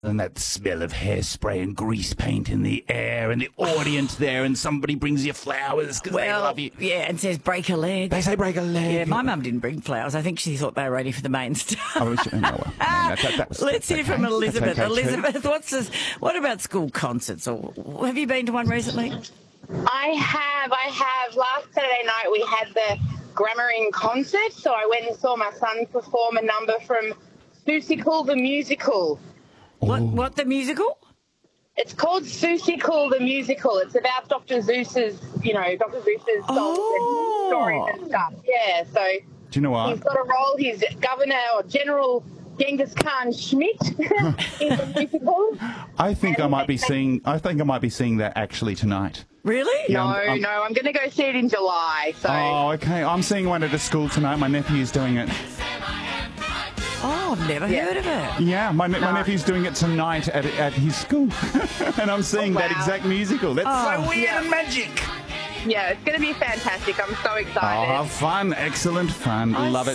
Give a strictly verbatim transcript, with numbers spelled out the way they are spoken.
And that smell of hairspray and grease paint in the air and the audience there and somebody brings you flowers because well, they love you. Yeah, and says break a leg. They say break a leg. Yeah, my mum didn't bring flowers. I think she thought they were ready for the main star. Oh, well, no, well, I mean, that, that, that was, Let's hear okay. from Elizabeth. Okay Elizabeth, what's this? What about school concerts? Or have you been to one recently? I have, I have. Last Saturday night we had the Grammar-ing concert, so I went and saw my son perform a number from Seussical the Musical. What, what, the musical? It's called Seussical the Musical. It's about Doctor Zeus's, you know, Doctor Zeus's songs Oh. and stories and stuff. Yeah, so Do you know what? he's got a role. He's Governor or General Genghis Khan Schmidt in the musical. I think I might be seeing. I think I might be seeing that actually tonight. Really? No, I'm- I'm- no, I'm going to go see it in July. So Oh, okay. I'm seeing one at a school tonight. My nephew's doing it. Oh, I've never Yeah. heard of it. Yeah, my, my nephew's doing it tonight at at his school, and I'm seeing Oh, that wow. exact musical. That's Oh. so weird Yeah. and magic. yeah, it's going to be fantastic. I'm so Oh, excited. have fun! Excellent fun. I Love it.